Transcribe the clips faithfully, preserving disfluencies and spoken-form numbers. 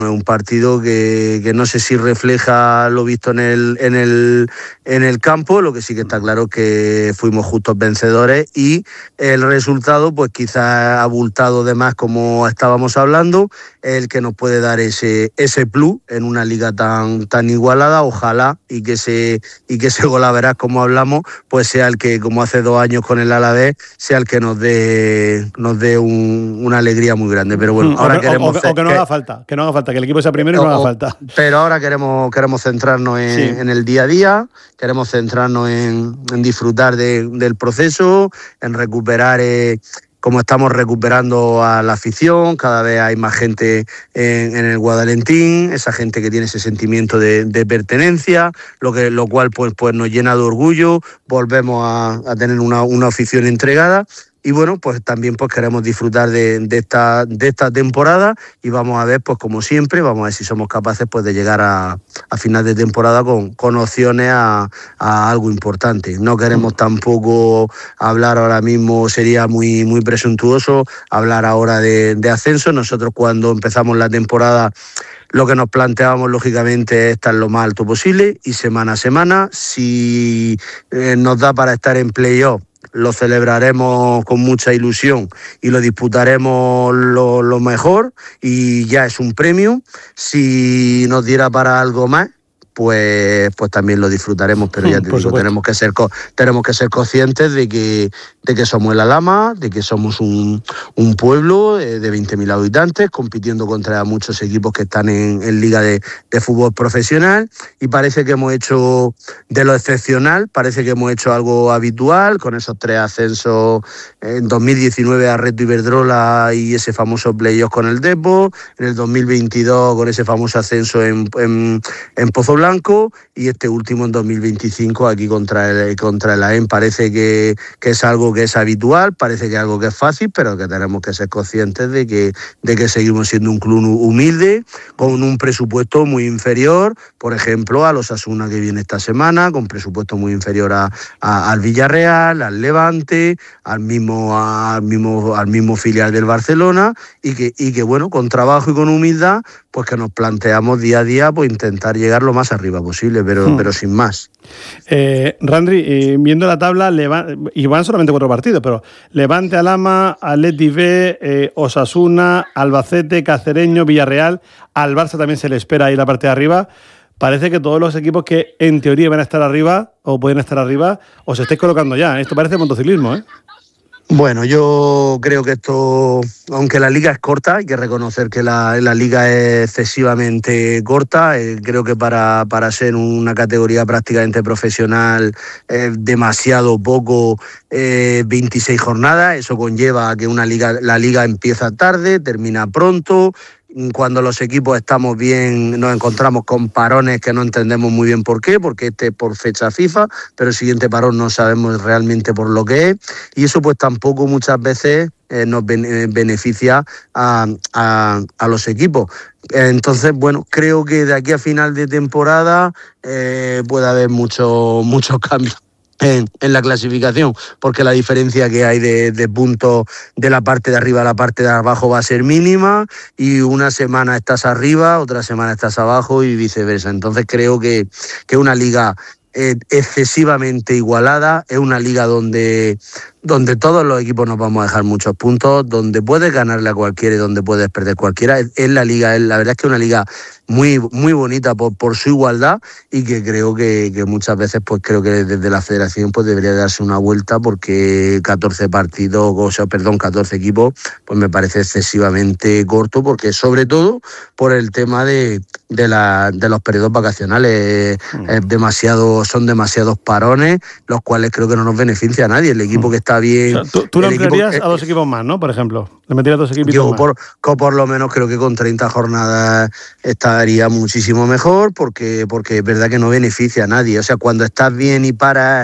un partido que, que no sé si refleja lo visto en el, en, el, en el campo, lo que sí que está claro es que fuimos justos vencedores y el resultado pues quizás abultado de más como estábamos hablando, el que nos puede dar ese, ese plus en una liga tan, tan igualada, ojalá y que ese, y que ese golaveras como hablamos pues sea el que como hace dos años con el Alavés sea el que nos dé, nos dé un, una alegría muy grande, pero bueno, ahora o que, queremos... O, o, o que no que, haga falta, que no haga falta, que el equipo sea primero y no haga falta. Pero ahora queremos, queremos centrarnos en, sí. en el día a día, queremos centrarnos en, en disfrutar de, del proceso, en recuperar, eh, como estamos recuperando a la afición, cada vez hay más gente en, en el Guadalentín, esa gente que tiene ese sentimiento de, de pertenencia, lo, que, lo cual pues, pues nos llena de orgullo, volvemos a, a tener una, una afición entregada. Y bueno, pues también pues queremos disfrutar de, de, esta, de esta temporada y vamos a ver, pues como siempre, vamos a ver si somos capaces pues de llegar a, a final de temporada con, con opciones a, a algo importante. No queremos tampoco hablar ahora mismo, sería muy, muy presuntuoso hablar ahora de, de ascenso. Nosotros cuando empezamos la temporada lo que nos planteábamos lógicamente es estar lo más alto posible y semana a semana, si eh, nos da para estar en playoff, lo celebraremos con mucha ilusión y lo disputaremos lo, lo mejor y ya es un premio. Si nos diera para algo más, pues, pues también lo disfrutaremos, pero ya te Por digo, supuesto. tenemos que ser tenemos que ser conscientes de que, de que somos el Alhama, de que somos un, un pueblo de veinte mil habitantes, compitiendo contra muchos equipos que están en, en liga de, de fútbol profesional, y parece que hemos hecho de lo excepcional, parece que hemos hecho algo habitual, con esos tres ascensos en dos mil diecinueve a Reto Iberdrola y ese famoso playoff con el Depor, en el dos mil veintidós con ese famoso ascenso en, en, en Pozo Blanco y este último en dos mil veinticinco aquí contra el, contra el A E M. Parece que, que es algo que es habitual, parece que es algo que es fácil, pero que tenemos que ser conscientes de que, de que seguimos siendo un club humilde, con un presupuesto muy inferior, por ejemplo, a los Osasuna que viene esta semana, con presupuesto muy inferior a, a, al Villarreal, al Levante, al mismo, al mismo, al mismo filial del Barcelona, y que, y que bueno, con trabajo y con humildad, pues que nos planteamos día a día pues intentar llegar lo más arriba posible, pero, hmm. pero sin más. Eh, Randri, eh, viendo la tabla, y van solamente cuatro partidos, pero Levante, Alhama, Atleti B, eh, Osasuna, Albacete, Cacereño, Villarreal, al Barça también se le espera ahí la parte de arriba. Parece que todos los equipos que en teoría van a estar arriba o pueden estar arriba, os estáis colocando ya. Esto parece motociclismo, ¿eh? Bueno, yo creo que esto, aunque la liga es corta, hay que reconocer que la, la liga es excesivamente corta. Eh, creo que para, para ser una categoría prácticamente profesional es demasiado poco, eh, veintiséis jornadas. Eso conlleva a que una liga, la liga empieza tarde, termina pronto. Cuando los equipos estamos bien, nos encontramos con parones que no entendemos muy bien por qué, porque este es por fecha FIFA, pero el siguiente parón no sabemos realmente por lo que es, y eso pues tampoco muchas veces eh, nos beneficia a, a, a los equipos. Entonces, bueno, creo que de aquí a final de temporada eh, puede haber muchos muchos cambios En, en la clasificación, porque la diferencia que hay de, de puntos de la parte de arriba a la parte de abajo va a ser mínima, y una semana estás arriba, otra semana estás abajo y viceversa. Entonces creo que, que una liga eh, excesivamente igualada, es una liga donde, donde todos los equipos nos vamos a dejar muchos puntos, donde puedes ganarle a cualquiera y donde puedes perder cualquiera. Es, es la liga, es, la verdad es que es una liga muy, muy bonita por, por su igualdad, y que creo que, que muchas veces pues creo que desde la federación pues debería darse una vuelta, porque catorce partidos, o sea, perdón, catorce equipos, pues me parece excesivamente corto, porque sobre todo por el tema de, de, la, de los periodos vacacionales. Mm. Es demasiado, son demasiados parones, los cuales creo que no nos beneficia a nadie. El equipo mm. que está bien... O sea, tú tú lo ampliarías a dos equipos más, ¿no? Por ejemplo, le meterías dos equipos yo más. Por, por lo menos creo que con treinta jornadas estaría muchísimo mejor, porque, porque es verdad que no beneficia a nadie. O sea, cuando estás bien y paras,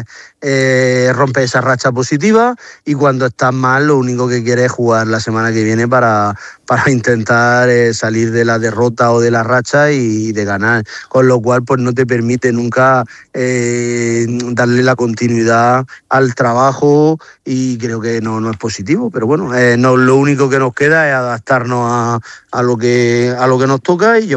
eh, rompes esa racha positiva, y cuando estás mal lo único que quieres es jugar la semana que viene para, para intentar eh, salir de la derrota o de la racha y de ganar, con lo cual pues no te permite nunca eh, darle la continuidad al trabajo y creo que no, no es positivo, pero bueno, eh, no, lo único que nos queda es adaptarnos a, a, lo que, a lo que nos toca y